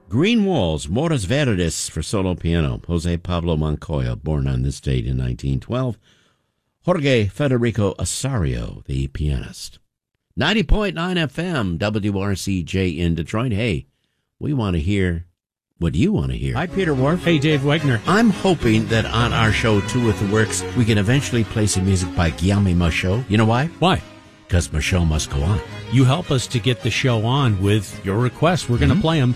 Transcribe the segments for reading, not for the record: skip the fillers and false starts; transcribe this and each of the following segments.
Green Walls, Moras Verdes for solo piano. Jose Pablo Montoya, born on this date in 1912. Jorge Federico Osorio, the pianist. 90.9 FM, WRCJ in Detroit. Hey, we want to hear what you want to hear. Hi, Peter Wharf. Hey, Dave Wegner. I'm hoping that on our show, Two with the Works, we can eventually play some music by Guillaume Michaud. You know why? Why? Because Michaud must go on. You help us to get the show on with your requests. We're going to play them.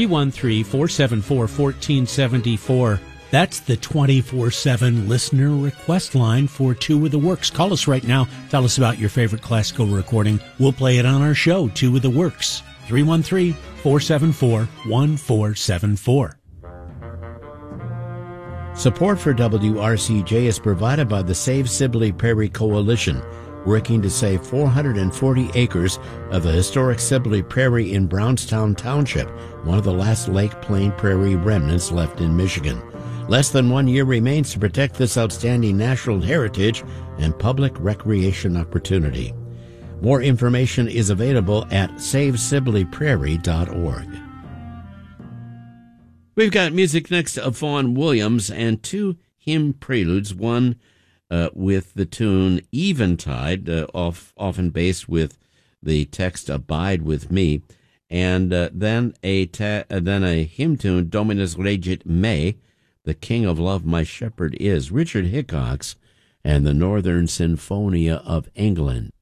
313-474-1474. That's the 24/7 listener request line for Two with the Works. Call us right now. Tell us about your favorite classical recording. We'll play it on our show, Two with the Works. 313-474-1474. Support for WRCJ is provided by the Save Sibley Prairie Coalition, working to save 440 acres of the historic Sibley Prairie in Brownstown Township, one of the last Lake Plain Prairie remnants left in Michigan. Less than 1 year remains to protect this outstanding natural heritage and public recreation opportunity. More information is available at SaveSibleyPrairie.org. We've got music next of Vaughan Williams and two hymn preludes, one with the tune Eventide, often based with the text Abide With Me, and then a hymn tune, Dominus Regit Me, The King of Love My Shepherd Is, Richard Hickox and the Northern Sinfonia of England.